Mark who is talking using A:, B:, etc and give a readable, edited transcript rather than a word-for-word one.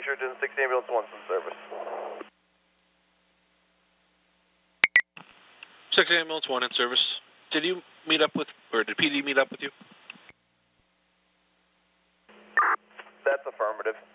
A: sure it's 6 ambulance 1's in service.
B: 6 ambulance 1 in service. Did you meet up with, or did PD meet up with you?
A: That's affirmative.